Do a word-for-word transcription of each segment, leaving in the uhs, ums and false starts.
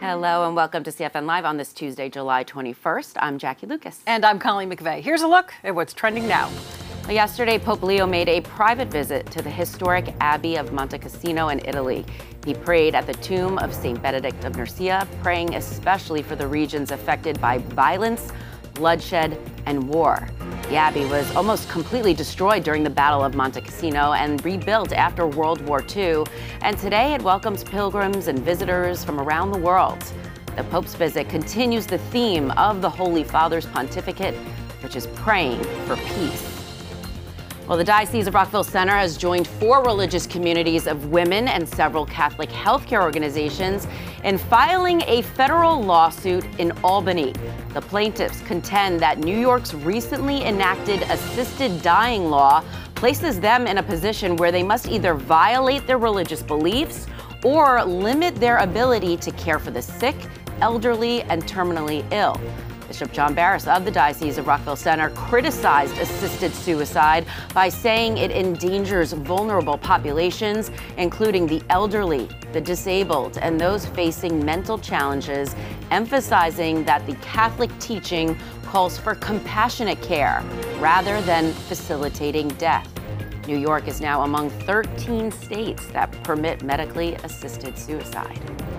Hello and welcome to C F N Live on this Tuesday, July twenty-first. I'm Jackie Lucas. And I'm Colleen McVeigh. Here's a look at what's trending now. Yesterday, Pope Leo made a private visit to the historic Abbey of Monte Cassino in Italy. He prayed at the tomb of Saint Benedict of Nursia, praying especially for the regions affected by violence, bloodshed, and war. The abbey was almost completely destroyed during the Battle of Monte Cassino and rebuilt after World War Two. And today it welcomes pilgrims and visitors from around the world. The Pope's visit continues the theme of the Holy Father's pontificate, which is praying for peace. Well, the Diocese of Rockville Centre has joined four religious communities of women and several Catholic healthcare organizations in filing a federal lawsuit in Albany. The plaintiffs contend that New York's recently enacted assisted dying law places them in a position where they must either violate their religious beliefs or limit their ability to care for the sick, elderly, and terminally ill. Bishop John Barris of the Diocese of Rockville Centre criticized assisted suicide by saying it endangers vulnerable populations, including the elderly, the disabled, and those facing mental challenges, emphasizing that the Catholic teaching calls for compassionate care rather than facilitating death. New York is now among thirteen states that permit medically assisted suicide.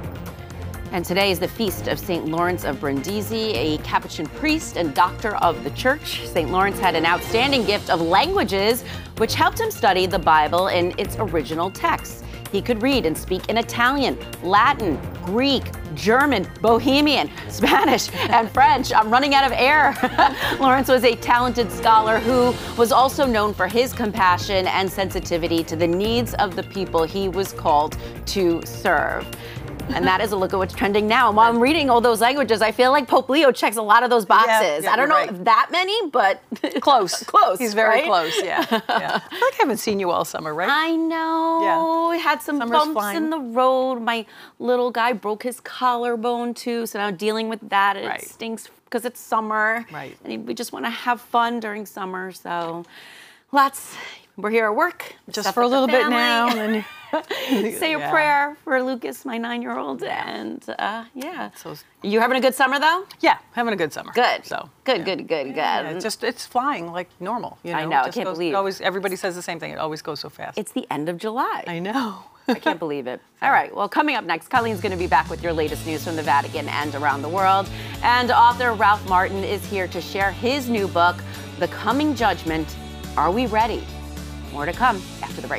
And today is the feast of Saint Lawrence of Brindisi, a Capuchin priest and doctor of the Church. Saint Lawrence had an outstanding gift of languages, which helped him study the Bible in its original texts. He could read and speak in Italian, Latin, Greek, German, Bohemian, Spanish, and French. I'm running out of air. Lawrence was a talented scholar who was also known for his compassion and sensitivity to the needs of the people he was called to serve. And that is a look at what's trending now. And while I'm reading all those languages, I feel like Pope Leo checks a lot of those boxes. Yeah, yeah, I don't know right. if that many, but close. Close. He's very right? close, yeah. yeah. I feel like I haven't seen you all summer, right? I know. Yeah. We had some Summer's bumps flying. in the road. My little guy broke his collarbone too, so now dealing with that. It Right. stinks because it's summer. Right. And we just want to have fun during summer, so lots. We're here at work. Just stuff for a with the little bit family. now. And then Say a Yeah. prayer for Lucas, my nine-year-old, and uh, yeah. So- You having a good summer though? Yeah, having a good summer. Good. So good, yeah. good, good, good. Yeah, it's just it's flying like normal. You know? I know, I Just can't goes- believe. It always everybody says the same thing. It always goes so fast. It's the end of July. I know. I can't believe it. All right, well, coming up next, Colleen's going to be back with your latest news from the Vatican and around the world. And author Ralph Martin is here to share his new book, The Coming Judgment. Are we ready? More to come after the break.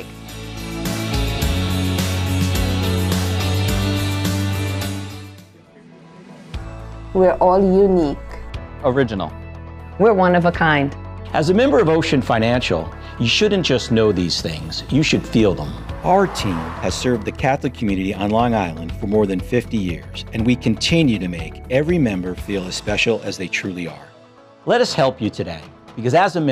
We're all unique. Original. We're one of a kind. As a member of Ocean Financial, you shouldn't just know these things, you should feel them. Our team has served the Catholic community on Long Island for more than fifty years, and we continue to make every member feel as special as they truly are. Let us help you today, because as a member,